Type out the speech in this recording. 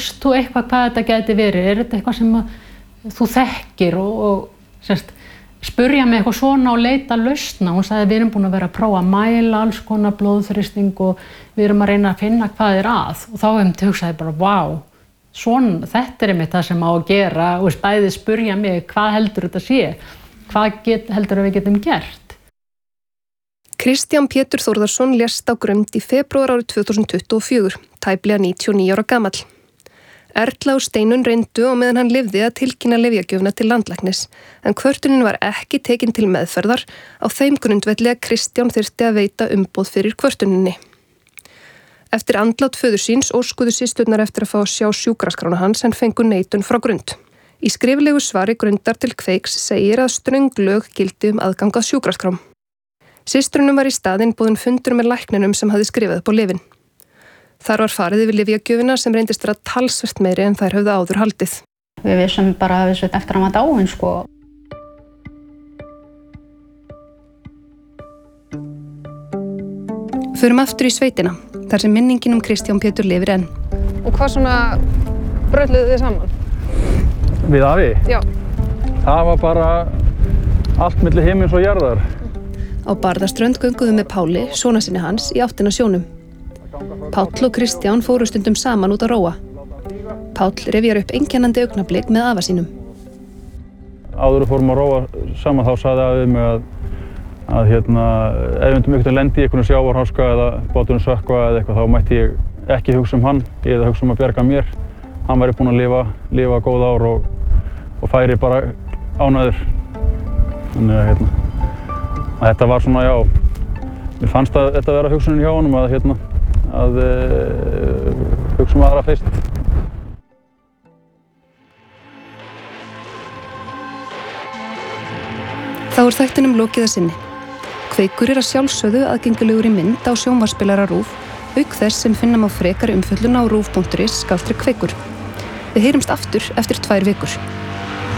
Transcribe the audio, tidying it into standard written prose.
veist þú eitthvað hvað þetta gæti verið? Þetta eitthvað sem þú þekkir og sérst, spurja mig eitthvað svona og leita lausna. Hún sagði við erum búin að vera að prófa að mæla alls konar blóðþrýsting og við erum að reyna að finna hvað að. Og þá hugsaði bara, vá, svona, þetta einmitt það sem á að gera og bæði spurja mig hvað heldur þetta sé? Hvað heldur við getum gert? Kristján Pétur Þórðarsson lést á Grund í febrúar árið 2024, tæplega 99 ára gamall. Erla og Steinunn reyndu á meðan hann lifði að tilkynna lyfjagjöfina til landlæknis, en kvörtunin var ekki tekin til meðferðar á þeim grundvelli að Kristján þyrfti að veita umboð fyrir kvörtuninni. Eftir andlát föður síns óskuðu systurnar eftir að fá að sjá sjúkraskrána hans en fengu neitun frá Grund. Í skriflegu svari Grundar til Kveiks segir að ströng lög gildi aðgang að sjúkraskrám. Systrunum var í staðinn boðinn fundur með lækninum sem hafði skrifað upp á lyfin. Þar var farið yfir lyfjagjöfina sem reyndist vera talsvert meiri en þær höfðu áður haldið. Við vissum bara að við eftir að maður dáin, sko. Förum aftur í sveitina, þar sem minningin Kristján Pétur lifir enn. Og hvað svona brölluðu þið saman? Við afi? Já. Það var bara allt milli himins og jarðar. Á Barðaströnd gönguðu með Páli, sona sinni hans, í áttina sjónum. Páll og Kristján fóru stundum saman út að róa. Páll rifjar upp einkennandi augnablik með afa sínum. Áður fórum að róa saman þá sagði afi mig að ef við myndum einhvern veginn lendi í einhvern sjávarháska eða báturinn sökkva eða eitthvað þá mætti ég ekki hugsa hann, ég hefði hugsa að bjarga mér. Hann væri búinn að lifa góð ár og færi bara ánægður. Þannig að þetta var svona, já, mér fannst að þetta vera hugsunin hjá honum að hugsa aðra fyrst. Þá þættinum lokið að sinni. Kveikur að sjálfsögðu aðgengilegur í mynd á sjónvarpsspilara RÚV, auk þess sem finna má frekari umfjöllun á rúv.is/kveikur. Við heyrumst aftur eftir 2 vikur.